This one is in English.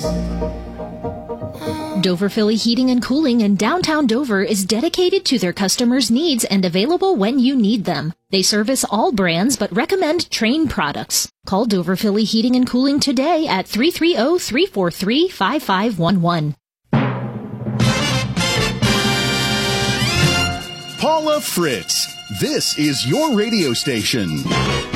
Dover Philly Heating and Cooling in downtown Dover is dedicated to their customers' needs and available when you need them. They service all brands but recommend Trane products. Call Dover Philly Heating and Cooling today at 330-343-5511. Paula Fritz, this is your radio station.